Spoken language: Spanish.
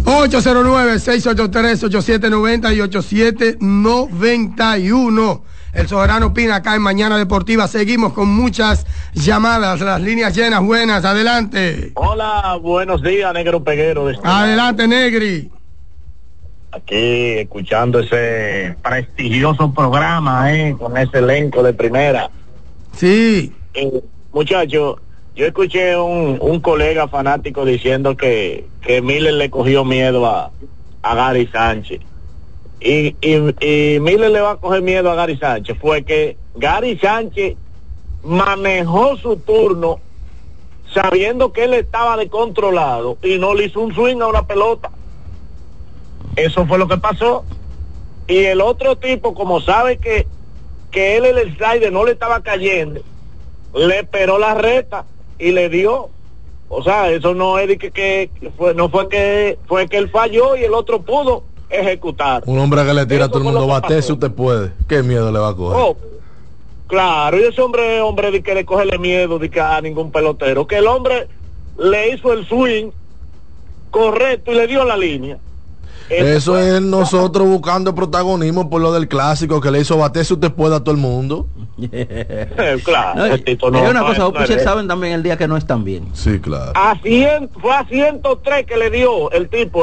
809-683-8790 y 8791. El Soberano opina acá en Mañana Deportiva. Seguimos con muchas llamadas, las líneas llenas. Buenas, adelante. Hola, buenos días, Negro Peguero. Adelante, Negri. Aquí escuchando ese prestigioso programa, con ese elenco de primera. Sí. Muchachos, yo escuché un colega fanático diciendo que Miller le cogió miedo a Gary Sánchez. Y Miller le va a coger miedo a Gary Sánchez. Fue que Gary Sánchez manejó su turno sabiendo que él estaba descontrolado y no le hizo un swing a una pelota. Eso fue lo que pasó. Y el otro tipo, como sabe que él el slider no le estaba cayendo, le esperó la recta y le dio. O sea, eso no es de que fue que él falló y el otro pudo ejecutar. Un hombre que le tira a todo el mundo bate, si pasó. usted puede, ¿qué miedo le va a coger? Oh, claro, y ese hombre de que le coge miedo de que a ningún pelotero, que el hombre le hizo el swing correcto y le dio la línea. Eso es nosotros buscando protagonismo por lo del clásico que le hizo bater si usted puede a todo el mundo. Claro, no, hay una cosa, los pitchers saben también el día que no están bien. Sí, claro. Fue a 103 que le dio el tipo.